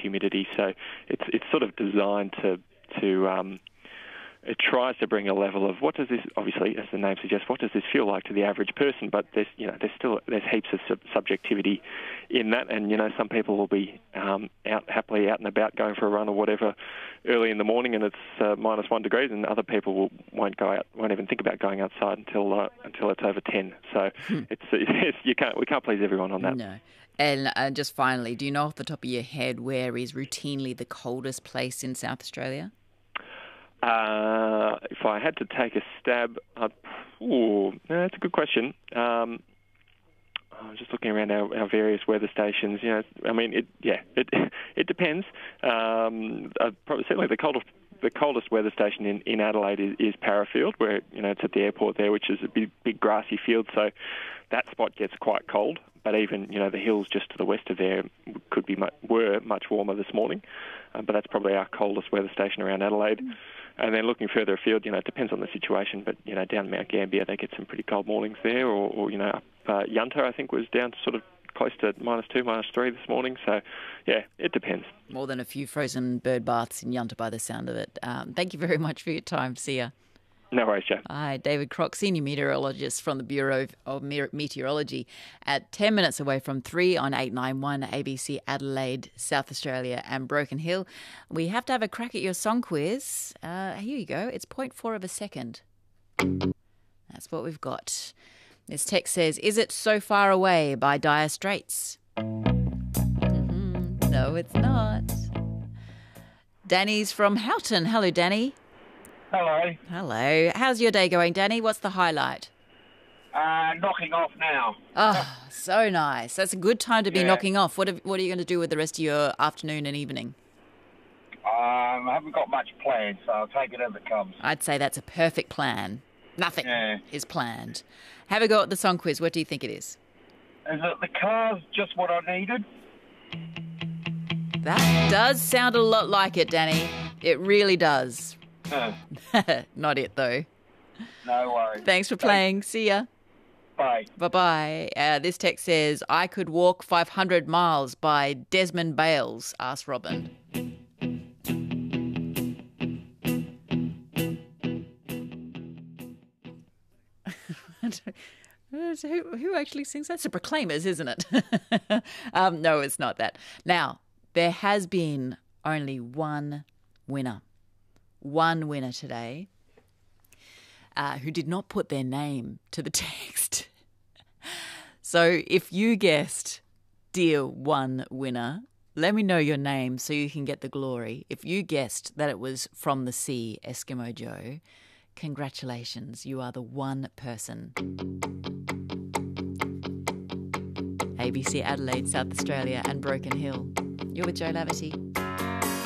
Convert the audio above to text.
humidity. So it's sort of designed to it tries to bring a level of what does this, obviously, as the name suggests, what does this feel like to the average person? But there's heaps of subjectivity in that, and some people will be happily out and about going for a run or whatever early in the morning, and it's -1 degrees, and other people won't even think about going outside until it's over 10. So we can't please everyone on that. No. And just finally, do you know off the top of your head where is routinely the coldest place in South Australia? If I had to take a stab, that's a good question. I'm just looking around our various weather stations. It depends. Certainly the coldest weather station in Adelaide is Parafield, where it's at the airport there, which is a big grassy field. So that spot gets quite cold. But even the hills just to the west of there were much warmer this morning. But that's probably our coldest weather station around Adelaide. And then looking further afield, it depends on the situation, but, down Mount Gambier, they get some pretty cold mornings there, or up Yunta, I think, was down to sort of close to -2, -3 this morning. So, yeah, it depends. More than a few frozen bird baths in Yunta by the sound of it. Thank you very much for your time. See ya. No worries, Joe. Hi, David Crock, Senior Meteorologist from the Bureau of Meteorology at 10 minutes away from 3 on 891 ABC Adelaide, South Australia and Broken Hill. We have to have a crack at your song quiz. Here you go. It's 0.4 of a second. That's what we've got. This text says, "Is it So Far Away" by Dire Straits? No, it's not. Danny's from Houghton. Hello, Danny. Hello. Hello. How's your day going, Danny? What's the highlight? Knocking off now. Oh, so nice. That's a good time to be knocking off. What are you going to do with the rest of your afternoon and evening? I haven't got much planned, so I'll take it as it comes. I'd say that's a perfect plan. Nothing is planned. Have a go at the song quiz. What do you think it is? Is it The Cars Just What I Needed? That does sound a lot like it, Danny. It really does. Not it, though. No worries. Thanks for playing. See ya. Bye. Bye-bye. This text says, "I Could Walk 500 Miles" by Desmond Bales. Ask Robin. Who actually sings that? It's the Proclaimers, isn't it? No, it's not that. Now, there has been only one winner today who did not put their name to the text. So if you guessed, dear one winner, let me know your name so you can get the glory. If you guessed that it was From the Sea, Eskimo Joe, congratulations, you are the one person. ABC Adelaide, South Australia and Broken Hill. You're with Joe Laverty.